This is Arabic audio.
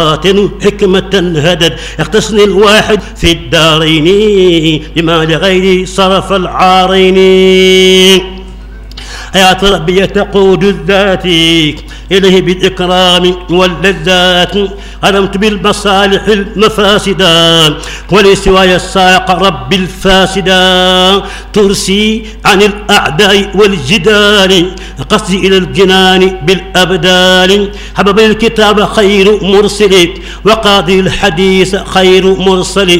حكمة هدد اختصني الواحد في الدارين بما لغيري صرف العارين. حياة ربي تقود الذات إليه بالإكرام واللذات. علمت بالمصالح المفاسدا ولسواي الساق رب الفاسدا. ترسي عن الأعداء والجدال قصدي إلى الجنان بالأبدال. حبب الكتاب خير مرسل وقاضي الحديث خير مرسل.